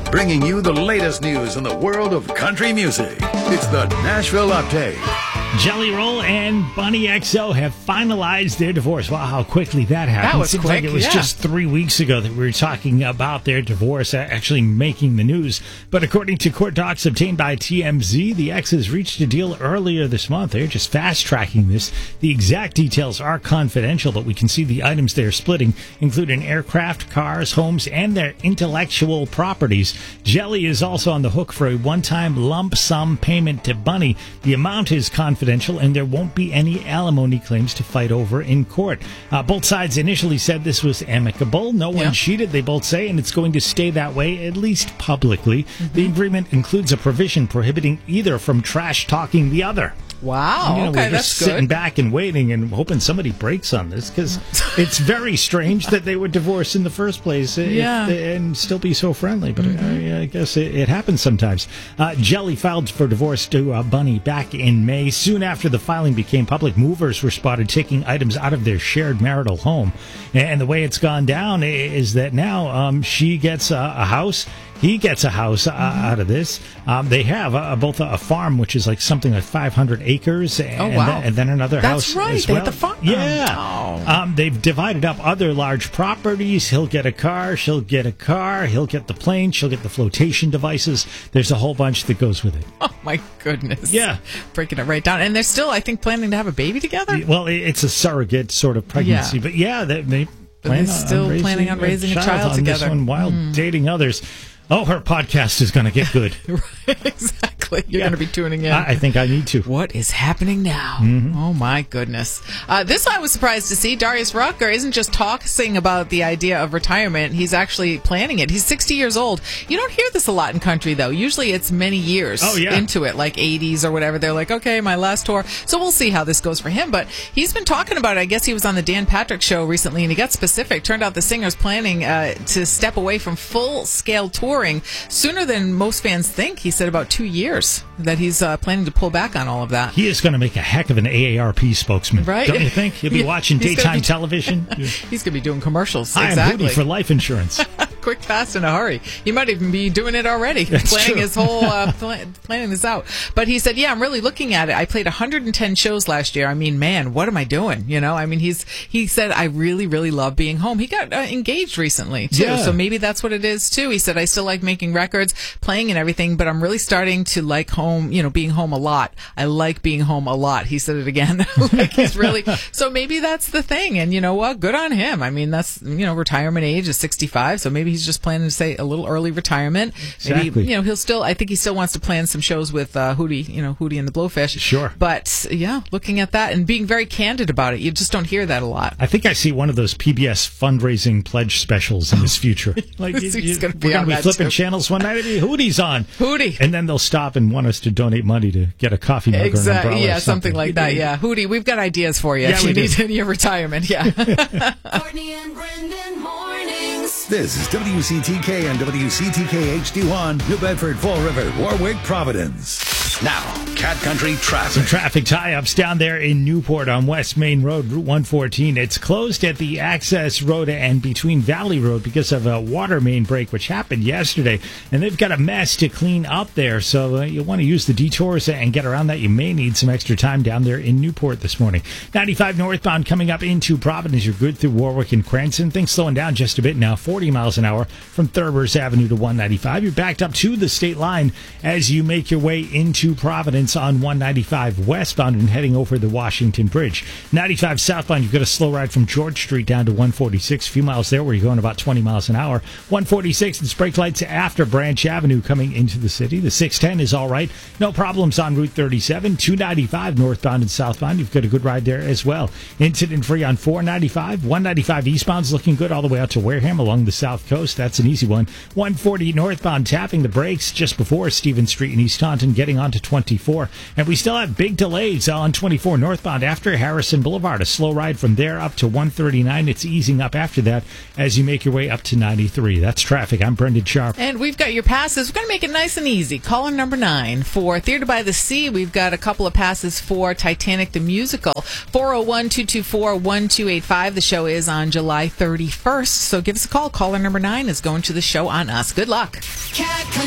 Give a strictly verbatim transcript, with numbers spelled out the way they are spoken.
bringing you the latest news in the world of country music. It's the Nashville Update. Jelly Roll and Bunny X O have finalized their divorce. Wow, how quickly that happened. That was Seems quick, like it was yeah. just three weeks ago that we were talking about their divorce actually making the news. But according to court docs obtained by T M Z, the exes reached a deal earlier this month. They're just fast-tracking this. The exact details are confidential, but we can see the items they're splitting include an aircraft, cars, homes, and their intellectual properties. Jelly is also on the hook for a one-time lump sum payment to Bunny. The amount is confidential. Confidential, and there won't be any alimony claims to fight over in court. Uh, both sides initially said this was amicable. No one yeah. cheated, they both say, and it's going to stay that way, at least publicly. Mm-hmm. The agreement includes a provision prohibiting either from trash-talking the other. Wow, you know, okay, we're that's just good. sitting back and waiting and hoping somebody breaks on this, because it's very strange that they would divorce in the first place yeah. if they, and still be so friendly, but mm-hmm. I, I guess it, it happens sometimes. Uh, Jelly filed for divorce to uh, Bunny back in May. Soon after the filing became public, movers were spotted taking items out of their shared marital home. And the way it's gone down is that now um, she gets a, a house. He gets a house uh, mm-hmm. out of this. Um, they have uh, both a, a farm, which is like something like five hundred acres, and, oh, wow. then, and then another That's house right. as They well. have the farm. Yeah. Oh. Um, they've divided up other large properties. He'll get a car. She'll get a car. He'll get the plane. She'll get the flotation devices. There's a whole bunch that goes with it. Oh, my goodness. Yeah. Breaking it right down. And they're still, I think, planning to have a baby together? Well, it's a surrogate sort of pregnancy. Yeah. But yeah, they, they They're plan still on raising planning on raising a child on together. This one while mm. dating others. Oh, her podcast is going to get good. Right, exactly. You're Yeah. going to be tuning in. I, I think I need to. What is happening now? Mm-hmm. Oh, my goodness. Uh, this I was surprised to see. Darius Rucker isn't just talking about the idea of retirement. He's actually planning it. He's sixty years old. You don't hear this a lot in country, though. Usually it's many years oh, yeah. into it, like eighties or whatever. They're like, okay, my last tour. So we'll see how this goes for him. But he's been talking about it. I guess he was on the Dan Patrick Show recently, and he got specific. Turned out the singer's planning uh, to step away from full-scale touring sooner than most fans think. He said about two years that he's uh, planning to pull back on all of that. He is going to make a heck of an A A R P spokesman, right? Don't you think? He'll be Yeah, watching he's daytime gonna be- television. He's going to be doing commercials. I exactly. am Hootie for life insurance. Quick, fast, in a hurry. He might even be doing it already, That's planning true. his whole uh, plan, planning this out. But he said, "Yeah, I'm really looking at it. I played one hundred ten shows last year. I mean, man, what am I doing? You know, I mean, he's he said I really, really love being home. He got uh, engaged recently too, Yeah. so maybe that's what it is too. He said I still like making records, playing and everything, but I'm really starting to like home. You know, being home a lot. I like being home a lot. He said it again. Like he's really so maybe that's the thing. And you know what? Good on him. I mean, that's you know, retirement age is sixty-five, so maybe he's just planning to say a little early retirement. Exactly. Maybe, you know, he'll still, I think he still wants to plan some shows with uh, Hootie, you know, Hootie and the Blowfish. Sure. But, yeah, looking at that and being very candid about it, you just don't hear that a lot. I think I see one of those P B S fundraising pledge specials in his future. Like He's you- you- gonna be we're going on to be that, flipping too. channels one night. It'll be Hootie's on. Hootie. And then they'll stop and want us to donate money to get a coffee mug or an Exactly. umbrella Yeah, or something like that. Yeah. Hootie, we've got ideas for you Yeah, if we you do. need in your retirement. Yeah. Courtney and Brendan mornings. This is W C T K and W C T K H D one, New Bedford, Fall River, Warwick, Providence. Now, Cat Country Some traffic. traffic tie-ups down there in Newport on West Main Road, Route one fourteen. It's closed at the access road and between Valley Road because of a water main break, which happened yesterday. And they've got a mess to clean up there, so uh, you want to use the detours and get around that. You may need some extra time down there in Newport this morning. ninety-five northbound coming up into Providence. You're good through Warwick and Cranston. Things slowing down just a bit now, forty miles an hour from Thurber's Avenue to one ninety-five. You're backed up to the state line as you make your way into Providence on one ninety-five westbound and heading over the Washington Bridge. ninety-five southbound, you've got a slow ride from George Street down to one forty-six. A few miles there where you're going about twenty miles an hour. one forty-six, it's brake lights after Branch Avenue coming into the city. The six ten is all right. No problems on Route thirty-seven. two ninety-five northbound and southbound. You've got a good ride there as well. Incident free on four ninety-five. one ninety-five eastbound's looking good all the way out to Wareham along the south coast. That's an easy one. one forty northbound tapping the brakes just before Stevens Street in East Taunton, getting onto twenty-four. And we still have big delays on twenty-four northbound after Harrison Boulevard. A slow ride from there up to one thirty-nine. It's easing up after that as you make your way up to ninety-three. That's traffic. I'm Brendan Sharp. And we've got your passes. We're going to make it nice and easy. Caller number nine for Theater by the Sea. We've got a couple of passes for Titanic the Musical. four oh one, two two four, one two eight five. The show is on July thirty-first. So give us a call. Caller number nine is going to the show on us. Good luck. Cat